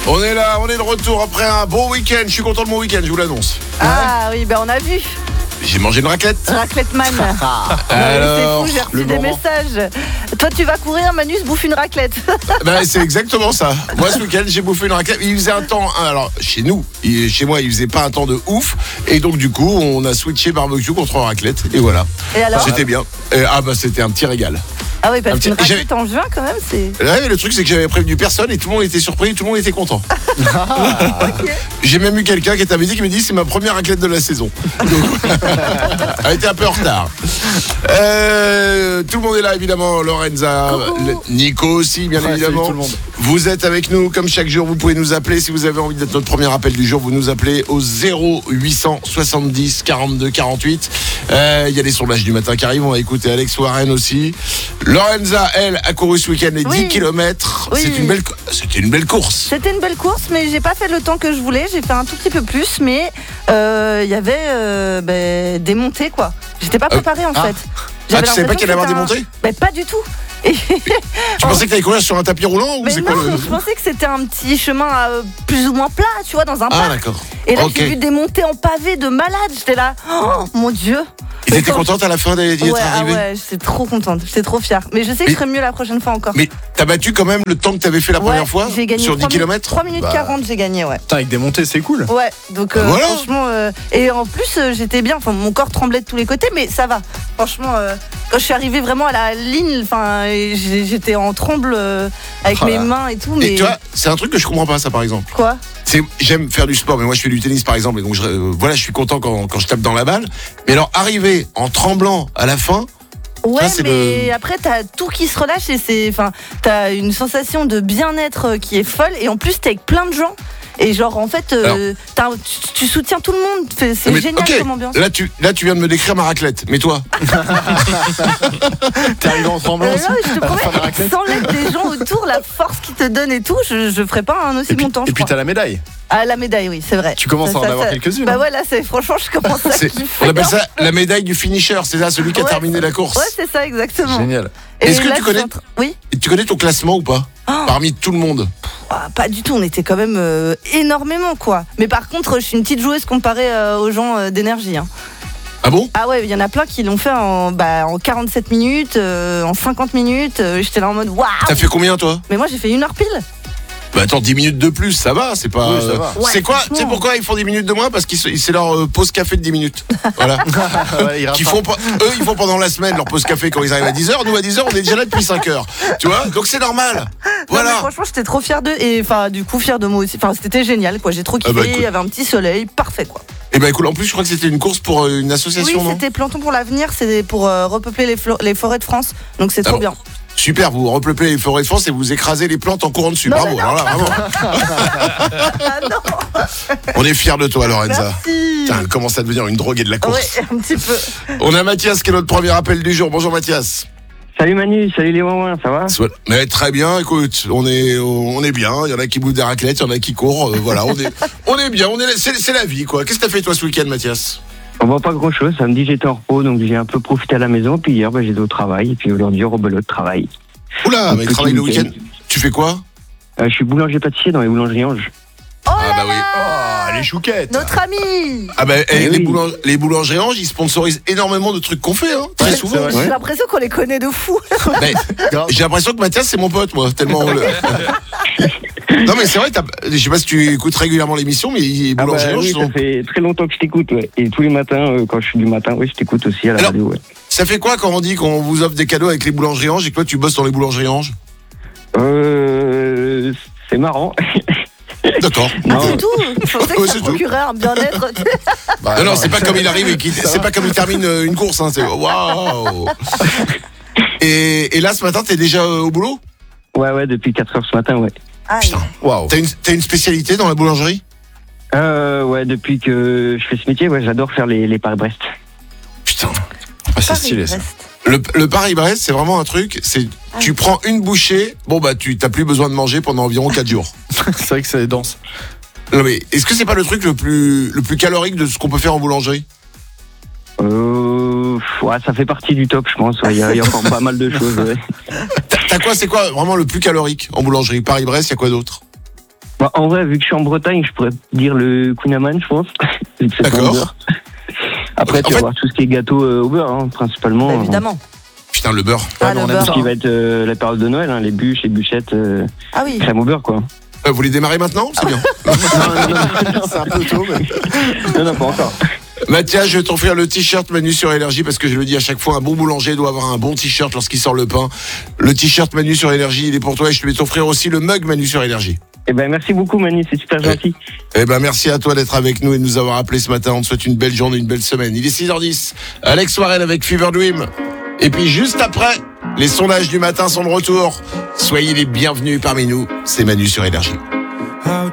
On est là, on est de retour après un bon week-end. Je suis content de mon week-end, je vous l'annonce. Ah oui, ben on a vu. J'ai mangé une raclette. Raclette man. Alors, c'est fou, j'ai reçu des messages. Toi, tu vas courir, Manu se bouffe une raclette. Ben, c'est exactement ça. Moi, ce week-end, j'ai bouffé une raclette. Il faisait un temps, alors chez nous, chez moi, il faisait pas un temps de ouf. Et donc, du coup, on a switché barbecue contre raclette. Et voilà. Et alors ? C'était bien. C'était un petit régal. Ah oui, parce qu'une raclette en juin, quand même, c'est... Ouais, le truc, c'est que j'avais prévenu personne et tout le monde était surpris, tout le monde était content. Okay. J'ai même eu quelqu'un qui est invité qui me dit c'est ma première raclette de la saison. Elle était un peu en retard. Tout le monde est là, évidemment. Lorenza, Nico aussi, bien évidemment. Tout le monde. Vous êtes avec nous, comme chaque jour, vous pouvez nous appeler. Si vous avez envie d'être notre premier appel du jour, vous nous appelez au 0870 42 48. Il y a les sondages du matin qui arrivent, on va écouter Alex Warren aussi. Lorenza, elle, a couru ce week-end les 10 km. Oui. C'était une belle course. C'était une belle course, mais j'ai pas fait le temps que je voulais. J'ai fait un tout petit peu plus, mais il y avait des montées, quoi. J'étais pas préparée, en fait. Tu savais pas qu'il allait y avoir des montées ? Pas du tout. Tu pensais que t'allais courir sur un tapis roulant ou mais c'est non, quoi je pensais que c'était un petit chemin plus ou moins plat, tu vois, dans un parc. Ah, d'accord. Et là, j'ai vu des montées en pavé de malade. J'étais là, oh mon Dieu. Et t'étais contente à la fin d'y être arrivée ? Ouais, j'étais trop contente, j'étais trop fière. Mais je sais que je serai mieux la prochaine fois encore. Mais t'as battu quand même le temps que t'avais fait la première fois j'ai gagné sur 10 km 3 minutes 40, j'ai gagné, ouais. Putain, avec des montées, c'est cool. Ouais, donc voilà. franchement... et en plus, j'étais bien, enfin, mon corps tremblait de tous les côtés, mais ça va. Franchement, quand je suis arrivée vraiment à la ligne, enfin, j'étais en tremble avec mes mains et tout. Mais... Et tu vois, c'est un truc que je comprends pas, ça, par exemple. Quoi ? J'aime faire du sport, mais moi je fais du tennis par exemple, et donc je suis content quand je tape dans la balle. Mais alors arriver en tremblant à la fin, ouais, ça, mais après t'as tout qui se relâche et t'as une sensation de bien-être qui est folle, et en plus t'es avec plein de gens. Et genre en fait tu soutiens tout le monde, c'est génial comme ambiance. Là tu viens de me décrire ma raclette, mais toi t'es arrivé en tremblant aussi. Je te promets, sans l'aide des gens autour, la force qu'ils te donnent et tout, je ferais pas un aussi bon temps. Et puis t'as la médaille. Ah, la médaille, oui, c'est vrai. Tu commences à en avoir quelques-unes. Bah ouais, là, franchement, je commence à kiffer. On appelle ça la médaille du finisher, c'est ça, celui qui a terminé la course. Ouais, c'est ça, exactement. Génial. Est-ce que tu connais ton classement ou pas parmi tout le monde? Pas du tout, on était quand même énormément, quoi. Mais par contre, je suis une petite joueuse comparée aux gens d'énergie. Hein. Ah bon? Ah ouais, il y en a plein qui l'ont fait en 47 minutes, en 50 minutes. J'étais là en mode waouh! T'as fait combien, toi? Mais moi, j'ai fait 1 heure pile. Bah attends, 10 minutes de plus, ça va, c'est pas... Oui, ça va. C'est quoi? Tu sais pourquoi ils font 10 minutes de moins? Parce que c'est leur pause café de 10 minutes. Voilà. Ouais, ils font pendant la semaine leur pause café quand ils arrivent à 10h. Nous, à 10h, on est déjà là depuis 5h. Tu vois? Donc c'est normal. Voilà. Non, franchement, j'étais trop fière d'eux. Et du coup, fière de moi aussi. C'était génial, quoi. J'ai trop kiffé. Il y avait un petit soleil. Parfait, quoi. Et écoute, en plus, je crois que c'était une course pour une association, oui, non? c'était Plantons pour l'avenir. C'est pour repeupler les forêts de France. Donc c'est trop bien. Super, vous repeuplez les forêts de France et vous écrasez les plantes en courant dessus. Non, bravo, alors là, bravo. On est fiers de toi, Lorenza. Merci. Putain, elle commence à devenir une droguée de la course. Ouais, un petit peu. On a Mathias qui est notre premier appel du jour. Bonjour Mathias. Salut Manu, salut les Wouin, ça va? Mais très bien, écoute, on est bien. Il y en a qui bouffent des raclettes, il y en a qui courent. Voilà, on est bien. C'est la vie, quoi. Qu'est-ce que t'as fait toi ce week-end, Mathias? On voit pas grand chose. Samedi j'étais en repos, donc j'ai un peu profité à la maison. Puis hier j'étais au travail. Et puis aujourd'hui rebelote de travail. Oula, mais travaille le week-end. Tu fais quoi? Je suis boulanger pâtissier dans les boulangeries Ange. Oh bah oui. Oh, les chouquettes. Notre ami. Ah bah oui. les boulangeries Ange, ils sponsorisent énormément de trucs qu'on fait, hein, très souvent. J'ai l'impression qu'on les connaît de fou. J'ai l'impression que Mathias c'est mon pote, moi, tellement. Non mais c'est vrai, je sais pas si tu écoutes régulièrement l'émission, mais les boulangeries Ange ça fait très longtemps que je t'écoute, ouais. Et tous les matins, quand je suis du matin, je t'écoute aussi à la radio, ouais. Ça fait quoi quand on dit qu'on vous offre des cadeaux avec les boulangeries Ange et que toi tu bosses dans les boulangeries Ange? C'est marrant. D'accord. C'est tout. Je pensais que ça procurait un bien-être. Non, c'est pas comme il arrive c'est pas comme il termine une course, hein. C'est waouh. Et là ce matin t'es déjà au boulot? Ouais, depuis 4h ce matin, ouais. Putain, waouh. T'as une spécialité dans la boulangerie? Ouais, depuis que je fais ce métier, j'adore faire les Paris-Brest. Putain. Ah, c'est stylé ça. Le Paris-Brest, c'est vraiment un truc, tu prends une bouchée, tu t'as plus besoin de manger pendant environ 4 jours. C'est vrai que c'est dense. Non mais, est-ce que c'est pas le truc le plus calorique de ce qu'on peut faire en boulangerie? Ça fait partie du top, je pense. Il y a encore pas mal de choses. Ouais. T'as quoi, c'est quoi vraiment le plus calorique en boulangerie? Paris-Brest, il y a quoi d'autre? Bah, en vrai, vu que je suis en Bretagne, je pourrais dire le Kunaman, je pense. Vu que c'est D'accord. au beurre. Après, tu vas avoir tout ce qui est gâteau au beurre, hein, principalement. Bah, évidemment. Putain, le beurre. Ah, le beurre. Ce qui va être la période de Noël, hein, les bûches, les bûchettes, Ah oui. crème au beurre, quoi. Vous voulez démarrer maintenant? C'est bien. C'est un peu tôt, mais... Non, pas encore. Mathias, je vais t'offrir le t-shirt Manu sur Énergie parce que je le dis à chaque fois, un bon boulanger doit avoir un bon t-shirt lorsqu'il sort le pain. Le t-shirt Manu sur Énergie, il est pour toi et je vais t'offrir aussi le mug Manu sur Énergie. Eh ben, merci beaucoup, Manu, c'est super gentil. Eh ben, merci à toi d'être avec nous et de nous avoir appelé ce matin. On te souhaite une belle journée, une belle semaine. Il est 6h10. Alex Warren avec Fever Dream. Et puis, juste après, les sondages du matin sont de retour. Soyez les bienvenus parmi nous. C'est Manu sur Énergie. How